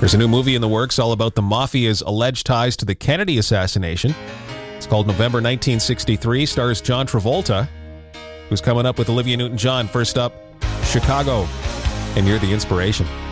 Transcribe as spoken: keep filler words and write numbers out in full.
There's a new movie in the works all about the mafia's alleged ties to the Kennedy assassination. It's called November nineteen sixty-three, stars John Travolta, who's coming up with Olivia Newton-John. First up, Chicago, and you're the inspiration.